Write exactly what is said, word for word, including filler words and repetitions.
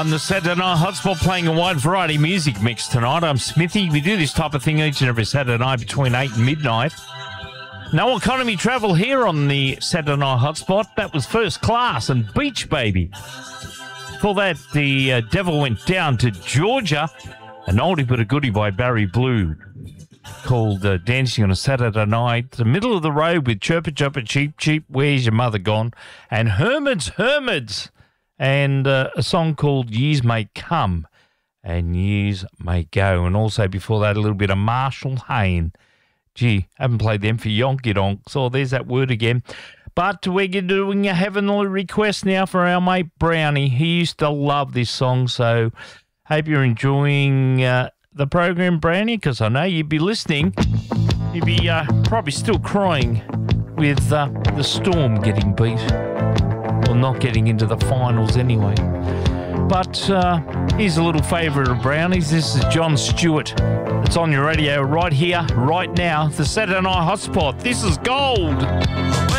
On the Saturday Night Hotspot, playing a wide variety music mix tonight. I'm Smithy. We do this type of thing each and every Saturday night between eight and midnight. No economy travel here on the Saturday Night Hotspot. That was First Class and Beach Baby. For that, the uh, Devil Went Down to Georgia. An oldie but a goodie by Barry Blue called uh, Dancing on a Saturday Night. The middle of the road with Chirpa Chirpa Cheep Cheep, Where's Your Mother Gone? And Hermits Hermits. And uh, a song called Years May Come and Years May Go. And also before that, a little bit of Marshall Hayne. Gee, haven't played them for Yonky Donk. So there's that word again. But we're doing a heavenly request now for our mate Brownie. He used to love this song, so hope you're enjoying uh, the program, Brownie, because I know you'd be listening. You'd be uh, probably still crying with uh, the Storm getting beat. Well, not getting into the finals anyway. But uh, here's a little favourite of Brownie's. This is John Stewart. It's on your radio right here, right now. The Saturday Night Hotspot. This is gold.